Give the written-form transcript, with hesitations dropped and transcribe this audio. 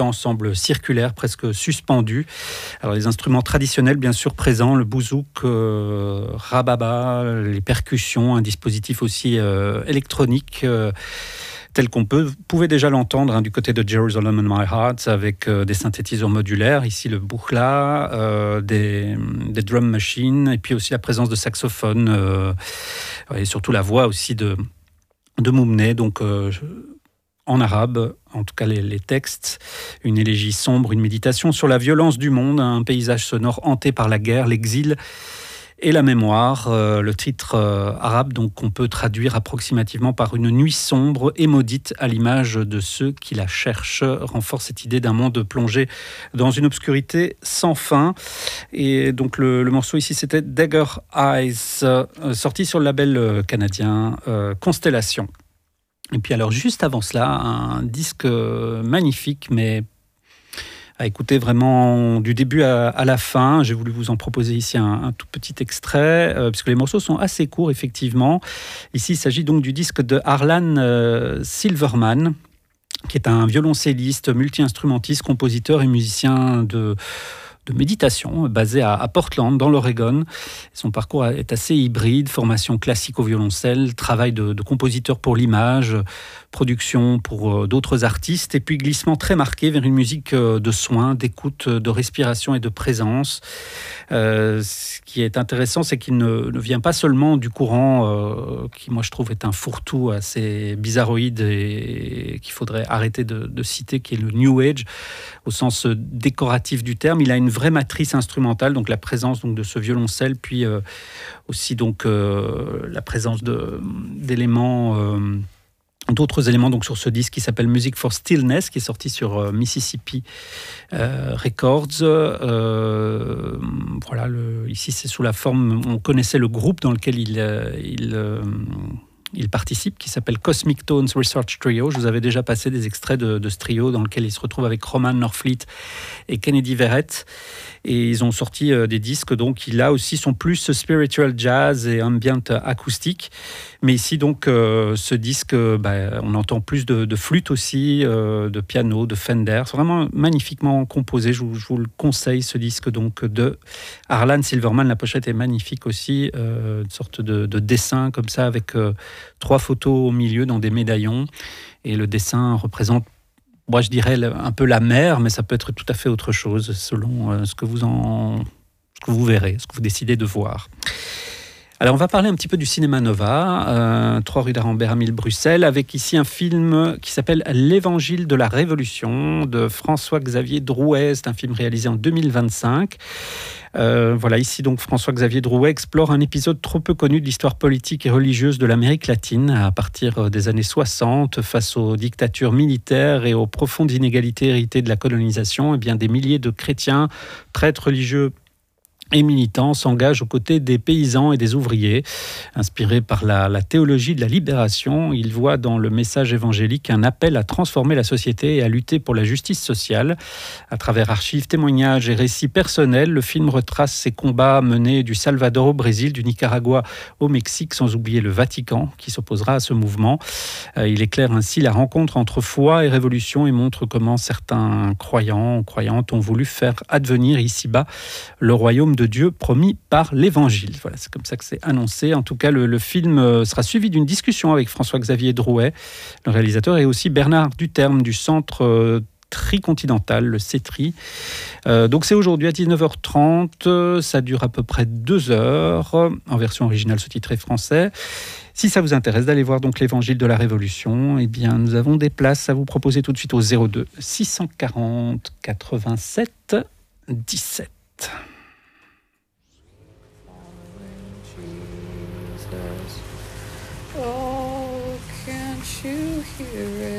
ensemble circulaire, presque suspendu. Alors les instruments traditionnels, bien sûr, présents, le bouzouk, rababa, les percussions, un dispositif aussi électronique, tel qu'on pouvait déjà l'entendre du côté de Jerusalem in My Heart, avec des synthétiseurs modulaires, ici le bukhla, des drum machines, et puis aussi la présence de saxophones, et surtout la voix aussi de Moumné, donc en arabe, en tout cas les textes, une élégie sombre, une méditation sur la violence du monde, un paysage sonore hanté par la guerre, l'exil et la mémoire. Le titre arabe, donc, qu'on peut traduire approximativement par une nuit sombre et maudite, à l'image de ceux qui la cherchent, renforce cette idée d'un monde plongé dans une obscurité sans fin. Et donc le morceau ici, c'était Dagger Eyes, sorti sur le label canadien Constellation. Et puis alors juste avant cela, un disque magnifique, mais à écouter vraiment du début à la fin. J'ai voulu vous en proposer ici un tout petit extrait, puisque les morceaux sont assez courts, effectivement. Ici, il s'agit donc du disque de Harlan Silverman, qui est un violoncelliste, multi-instrumentiste, compositeur et musicien de méditation, basé à Portland, dans l'Oregon. Son parcours est assez hybride, formation classique au violoncelle, travail de compositeur pour l'image, production pour d'autres artistes, et puis glissement très marqué vers une musique de soins, d'écoute, de respiration et de présence. Ce qui est intéressant, c'est qu'il ne vient pas seulement du courant qui, moi, je trouve, est un fourre-tout assez bizarroïde et qu'il faudrait arrêter de citer, qui est le New Age, au sens décoratif du terme. Il a une vraie matrice instrumentale, donc la présence donc, de ce violoncelle, puis aussi donc, la présence d'éléments... d'autres éléments donc sur ce disque qui s'appelle Music for Stillness, qui est sorti sur Mississippi Records. Voilà, ici c'est sous la forme, on connaissait le groupe dans lequel il participe, qui s'appelle Cosmic Tones Research Trio. Je vous avais déjà passé des extraits de ce trio dans lequel il se retrouve avec Roman Norfleet et Kennedy Verrett. Et ils ont sorti des disques donc qui là aussi sont plus spiritual jazz et ambient acoustique. Mais ici donc ce disque, on entend plus de flûte aussi, de piano, de Fender. C'est vraiment magnifiquement composé. Je vous le conseille, ce disque donc de Harlan Silverman. La pochette est magnifique aussi, une sorte de dessin comme ça avec 3 photos au milieu dans des médaillons. Et le dessin représente, moi je dirais un peu la mer, mais ça peut être tout à fait autre chose selon ce que vous verrez, ce que vous décidez de voir. Alors on va parler un petit peu du Cinéma Nova, 3 rue d'Arambert à 1000 Bruxelles, avec ici un film qui s'appelle L'Évangile de la Révolution de François-Xavier Drouet. C'est un film réalisé en 2025. Voilà, ici donc François-Xavier Drouet explore un épisode trop peu connu de l'histoire politique et religieuse de l'Amérique latine à partir des années 60, face aux dictatures militaires et aux profondes inégalités héritées de la colonisation. Eh bien, des milliers de chrétiens, prêtres religieux et militants s'engagent aux côtés des paysans et des ouvriers. Inspiré par la théologie de la libération, il voit dans le message évangélique un appel à transformer la société et à lutter pour la justice sociale. À travers archives, témoignages et récits personnels, le film retrace ces combats menés du Salvador au Brésil, du Nicaragua au Mexique, sans oublier le Vatican qui s'opposera à ce mouvement. Il éclaire ainsi la rencontre entre foi et révolution et montre comment certains croyants ou croyantes ont voulu faire advenir ici-bas le royaume de Dieu promis par l'Évangile. Voilà, c'est comme ça que c'est annoncé. En tout cas, le film sera suivi d'une discussion avec François-Xavier Drouet, le réalisateur, et aussi Bernard Duterme du Centre Tricontinental, le CETRI. Donc c'est aujourd'hui à 19h30, ça dure à peu près 2 heures, en version originale sous-titrée français. Si ça vous intéresse d'aller voir donc l'Évangile de la Révolution, eh bien nous avons des places à vous proposer tout de suite au 02 640 87 17. Oh, can't you hear it?